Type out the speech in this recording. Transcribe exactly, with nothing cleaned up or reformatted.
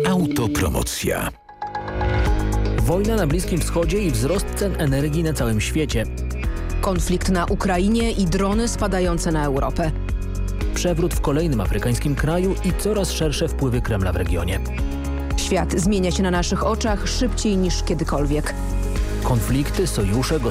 Autopromocja. Wojna na Bliskim Wschodzie i wzrost cen energii na całym świecie. Konflikt na Ukrainie i drony spadające na Europę. Przewrót w kolejnym afrykańskim kraju i coraz szersze wpływy Kremla w regionie. Świat zmienia się na naszych oczach szybciej niż kiedykolwiek. Konflikty, sojusze,